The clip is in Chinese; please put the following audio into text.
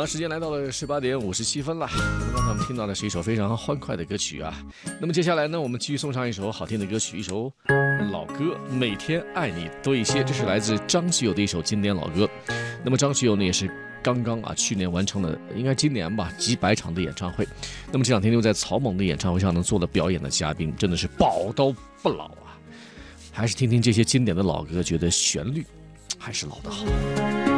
好，时间来到了18:57了。那么刚才我们听到的是一首非常欢快的歌曲啊。那么接下来呢，我们继续送上一首好听的歌曲，一首老歌《每天爱你多一些》，这是来自张学友的一首经典老歌。那么张学友呢，也是刚刚去年完成了，应该今年吧，几百场的演唱会。那么这两天又在草蜢的演唱会上呢做了表演的嘉宾，真的是宝刀不老啊！还是听听这些经典的老歌，觉得旋律还是老的好。